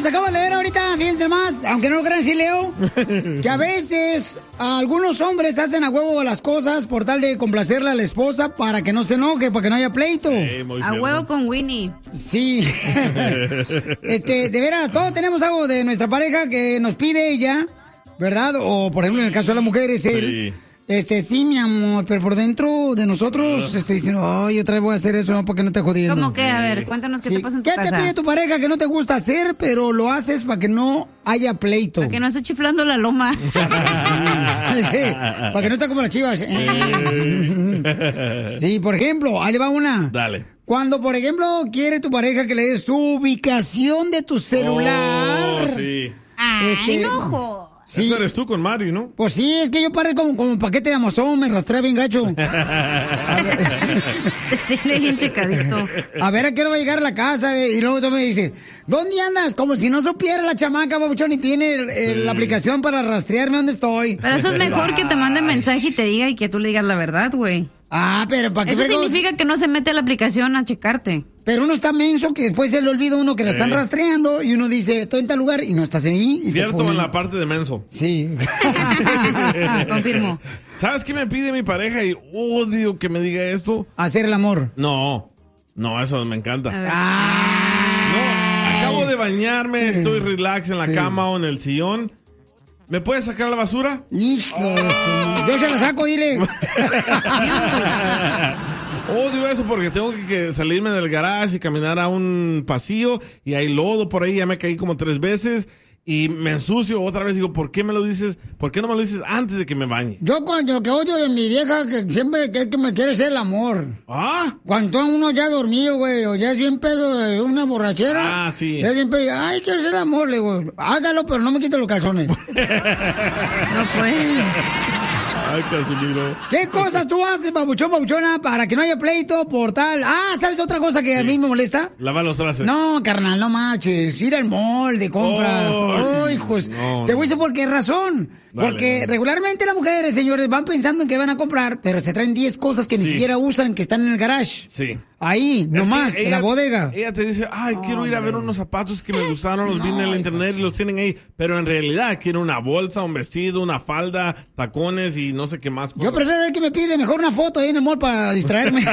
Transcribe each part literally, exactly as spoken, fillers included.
se acaba de leer ahorita, fíjense más, aunque no lo crean, sí leo, que a veces algunos hombres hacen a huevo las cosas por tal de complacerle a la esposa para que no se enoje, para que no haya pleito. Hey, a huevo con Winnie. Sí. este, de veras, todos tenemos algo de nuestra pareja que nos pide ella, ¿verdad? O, por ejemplo, en el caso de las mujeres, él... Sí. Este, sí, mi amor, pero por dentro de nosotros, este, dicen, ay, otra vez voy a hacer eso, no, porque no te jodiendo. ¿Cómo que? A ver, cuéntanos qué sí. te pasa en tu ¿Qué casa? te pide tu pareja que no te gusta hacer, pero lo haces para que no haya pleito? Para que no esté chiflando la loma. Para que no esté como las chivas. Sí, por ejemplo, ahí va una. Dale. Cuando, por ejemplo, quiere tu pareja que le des tu ubicación de tu celular. Oh, sí. Ay, Este, no. Sí. Eso eres tú con Mario, ¿no? Pues sí, es que yo parezco como, como un paquete de Amazon, me rastrea bien gacho. Te tiene bien checadito. A ver a qué hora va a llegar a la casa, eh, y luego tú me dices, ¿dónde andas? Como si no supiera la chamaca, babuchón, y tiene el- el- Sí. la aplicación para rastrearme dónde estoy. Pero eso es mejor que te mande mensaje y te diga y que tú le digas la verdad, güey. Ah, pero ¿para qué Eso fregos? significa que no se mete a la aplicación a checarte. Pero uno está menso que después se le olvida a uno que la están Eh. rastreando y uno dice, estoy en tal lugar y no estás ahí. Y te Cierto ponen- en la parte de menso. Sí. Confirmo. ¿Sabes qué me pide mi pareja? Y odio que me diga esto. Hacer el amor. No, no, eso me encanta. A ver. Ah. No, acabo de bañarme, estoy relax en la Sí. cama o en el sillón. ¿Me puedes sacar la basura? Hijo de su- Yo se la saco, dile. Odio eso porque tengo que, que salirme del garage y caminar a un pasillo y hay lodo por ahí, ya me caí como tres veces y me ensucio otra vez. Digo, ¿por qué me lo dices? ¿Por qué no me lo dices antes de que me bañe? Yo cuando lo que odio de mi vieja, que siempre que, que me quiere hacer el amor. ¿Ah? Cuando uno ya dormido, güey, o ya es bien pedo de una borrachera. Ah, sí. Ya es bien pedo. Ay, quiero hacer el amor, le digo. Hágalo, pero no me quite los calzones. No pues. Ay, Casimiro. ¿Qué cosas tú haces, babuchón, babuchona, para que no haya pleito por tal? Ah, ¿sabes otra cosa que a mí me molesta? Lava los trastes. No, carnal, no marches. Ir al mall de compras. Oh, Ay, hijos. no, Te voy a no. decir por qué razón. Dale, Porque dale. regularmente las mujeres, señores, van pensando en que van a comprar, pero se traen diez cosas que ni Sí. siquiera usan, que están en el garage. Sí. Ahí, Es nomás, que en la ella- bodega. Ella te dice, ay, quiero ir a ver unos zapatos que me gustaron, los vi en el Ay, internet pues. y los tienen ahí. Pero en realidad quiere una bolsa, un vestido, una falda, tacones y no sé qué más cosas. Yo prefiero ver que me pide mejor una foto ahí en el mall para distraerme.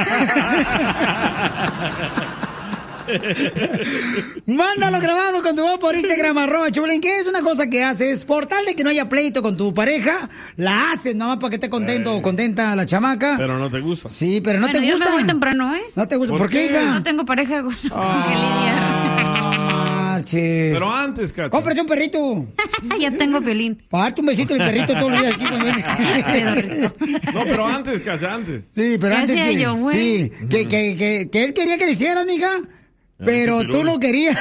Mándalo grabado con tu voz por Instagram, arroba Chulín, que es una cosa que haces por tal de que no haya pleito con tu pareja, la haces nomás para que esté contento o contenta la chamaca. Pero no te gusta. Sí, pero no Bueno, te yo gusta. me voy temprano, ¿eh? No te gusta. ¿Por, ¿Por qué, qué? hija? No tengo pareja con, con que Ah, marches. Pero antes, Cacha. Cómprate un perrito. lidiar. Ya tengo Piolín. Para darte un besito del perrito todos los días aquí. cuando viene. Pero rico. No, pero antes, Cacha, antes. Sí, pero ¿Qué antes hacía que, yo, güey? sí, que, que, que, que él quería que le hicieras, mija, pero ese tú pirul. no querías.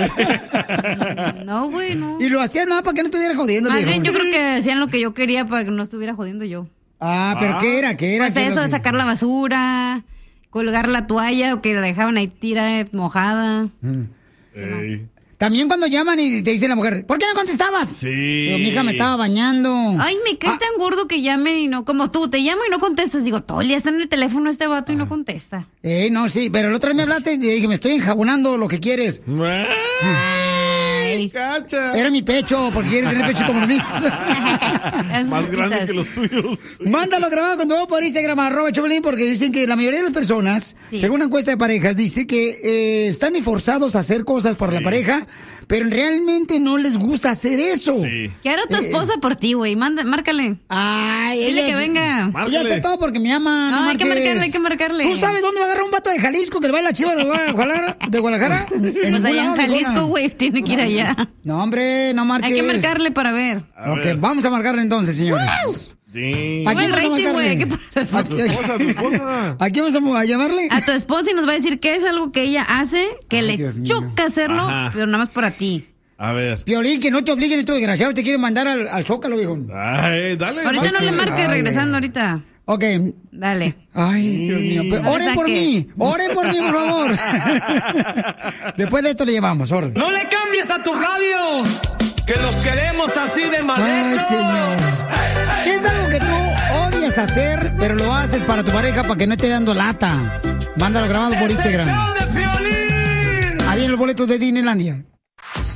No, güey, no. Y lo hacías nada para que no estuviera jodiendo, Más viejo. bien yo creo que hacían lo que yo quería para que no estuviera jodiendo yo. Ah, pero Ah. ¿qué era? ¿Qué era? Pues ¿Qué es eso, lo de que- sacar la basura, colgar la toalla o que la dejaban ahí tira mojada. Ey. También cuando llaman y te dice la mujer, ¿por qué no contestabas? Sí. Digo, mi hija me estaba bañando. Ay, me cae Ah, tan gordo que llamen y no, como tú, te llamo y no contestas. Digo, todo el día está en el teléfono este vato y no contesta. Eh, no, sí, pero el otro día me hablaste y dije, me estoy enjabonando lo que quieres. Ay, Cacha. Era mi pecho, porque quieres tener pecho como los míos. Esas Más grande papitas. que los tuyos. Mándalo grabado con tu voz por Instagram, arroba Choplin, porque dicen que la mayoría de las personas, Sí. según una encuesta de parejas, dice que eh, están forzados a hacer cosas por la pareja, pero realmente no les gusta hacer eso. Sí. ¿Qué hará tu Eh, esposa por ti, güey? Manda, márcale. Ay, Dile ella- que venga. Márcale. Ella hace todo porque me ama. No, hay que marches. marcarle, hay que marcarle. ¿Tú sabes dónde va a agarrar un vato de Jalisco que le va a la chiva de Guadalajara? ¿De Guadalajara? En Pues ningún allá en lado, Jalisco, viejona. güey, tiene que ir allá. No, hombre, no marches. Hay que marcarle para ver. A Ok, ver. vamos a marcarle entonces, señores. Sí. ¿A quién Buen vamos a rating, marcarle? güey, ¿qué pasa? ¿A, Tu esposa, tu esposa. ¿A quién vamos a llamarle? A tu esposa y nos va a decir que es algo que ella hace, que Ay, le Dios mío. choca hacerlo, Ajá. pero nada más para ti. A ver. Piolín, que no te obliguen estos desgraciados, te quieren mandar al, al Zócalo, viejo. Ay, dale. Ahorita no le Ay, marque, ay, regresando ay. ahorita. Ok. Dale. Ay, Dios mío. Pero No le oren por saque. mí. Oren por mí, por favor. Después de esto le llevamos, orden. No le cambies a tu radio, que los queremos así de mal Ay, hechos. señor. Es algo que tú odias hacer, pero lo haces para tu pareja para que no esté dando lata. Mándalo grabado por ¡Es el Instagram. show de Piolín! Ahí vienen los boletos de Disneylandia.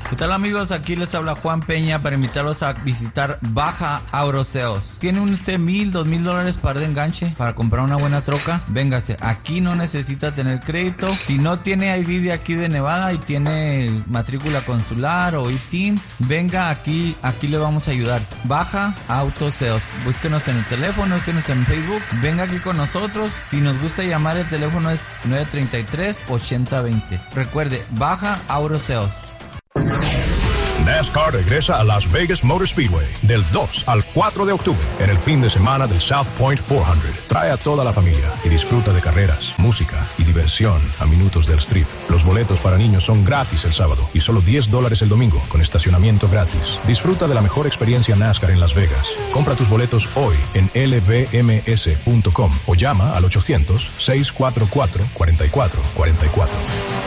¿Qué tal, amigos? Aquí les habla Juan Peña para invitarlos a visitar Baja Auroseos. ¿Tiene usted mil, dos mil dólares para de enganche para comprar una buena troca? Véngase, aquí no necesita tener crédito. Si no tiene I D de aquí de Nevada y tiene matrícula consular o I T I N, venga aquí, aquí le vamos a ayudar. Baja Auroseos. Búsquenos en el teléfono, búsquenos en Facebook. Venga aquí con nosotros. Si nos gusta llamar, el teléfono es nueve tres tres, ocho cero dos cero. Recuerde, Baja Auroseos. NASCAR regresa a Las Vegas Motor Speedway del dos al cuatro de octubre en el fin de semana del South Point cuatrocientos. Trae a toda la familia y disfruta de carreras, música y diversión a minutos del strip. Los boletos para niños son gratis el sábado y solo diez dólares el domingo con estacionamiento gratis. Disfruta de la mejor experiencia NASCAR en Las Vegas. Compra tus boletos hoy en L V M S punto com o llama al ochocientos, seiscientos cuarenta y cuatro, cuarenta y cuatro cuarenta y cuatro.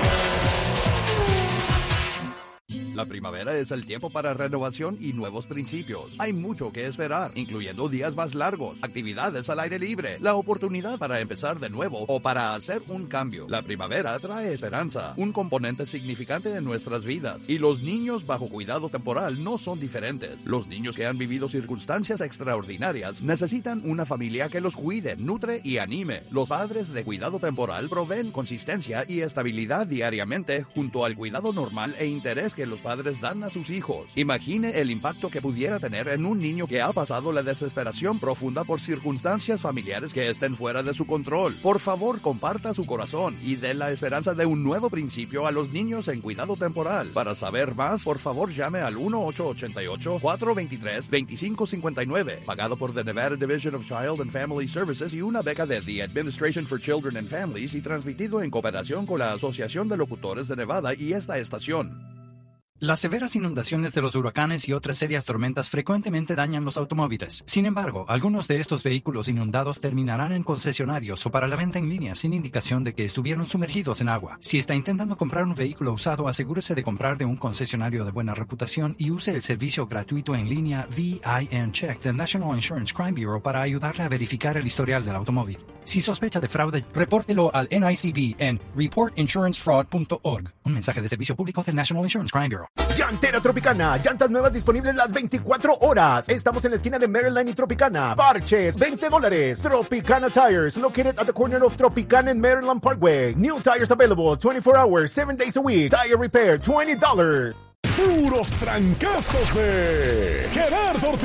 La primavera es el tiempo para renovación y nuevos principios. Hay mucho que esperar, incluyendo días más largos, actividades al aire libre, la oportunidad para empezar de nuevo o para hacer un cambio. La primavera trae esperanza, un componente significante de nuestras vidas. Y los niños bajo cuidado temporal no son diferentes. Los niños que han vivido circunstancias extraordinarias necesitan una familia que los cuide, nutre y anime. Los padres de cuidado temporal proveen consistencia y estabilidad diariamente junto al cuidado normal e interés que los padres dan a sus hijos. Imagine el impacto que pudiera tener en un niño que ha pasado la desesperación profunda por circunstancias familiares que estén fuera de su control. Por favor, comparta su corazón y dé la esperanza de un nuevo principio a los niños en cuidado temporal. Para saber más, por favor, llame al uno ocho ocho ocho, cuatro dos tres, dos cinco cinco nueve, pagado por The Nevada Division of Child and Family Services y una beca de The Administration for Children and Families y transmitido en cooperación con la Asociación de Locutores de Nevada y esta estación. Las severas inundaciones de los huracanes y otras serias tormentas frecuentemente dañan los automóviles. Sin embargo, algunos de estos vehículos inundados terminarán en concesionarios o para la venta en línea sin indicación de que estuvieron sumergidos en agua. Si está intentando comprar un vehículo usado, asegúrese de comprar de un concesionario de buena reputación y use el servicio gratuito en línea V I N Check del National Insurance Crime Bureau para ayudarle a verificar el historial del automóvil. Si sospecha de fraude, repórtelo al N I C B en report insurance fraud punto org. Un mensaje de servicio público del National Insurance Crime Bureau. Llantera Tropicana, llantas nuevas disponibles las veinticuatro horas. Estamos en la esquina de Maryland y Tropicana. Parches, veinte dólares. Tropicana Tires, located at the corner of Tropicana and Maryland Parkway. New tires available twenty-four hours, seven days a week. Tire repair, twenty dollars. Puros trancazos de Gerardo Ortiz.